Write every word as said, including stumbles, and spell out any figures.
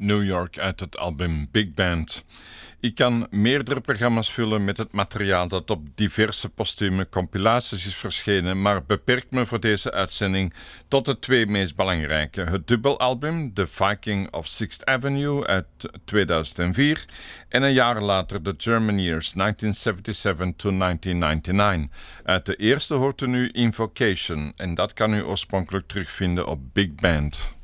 New York uit het album Big Band. Ik kan meerdere programma's vullen met het materiaal dat op diverse postume compilaties is verschenen, maar beperk me voor deze uitzending tot de twee meest belangrijke. Het dubbelalbum The Viking of Sixth Avenue uit tweeduizend vier en een jaar later The German Years negentien zevenenzeventig to negentien negenennegentig. Uit de eerste hoort u nu Invocation en dat kan u oorspronkelijk terugvinden op Big Band.